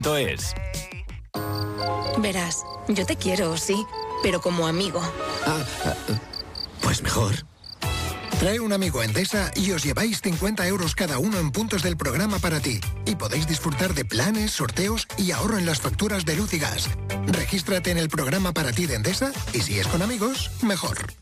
Es. Verás, yo te quiero, sí, pero como amigo. Pues mejor. Trae un amigo a Endesa y os lleváis 50 euros cada uno en puntos del programa para ti. Y podéis disfrutar de planes, sorteos y ahorro en las facturas de luz y gas. Regístrate en el programa para ti de Endesa y si es con amigos, mejor.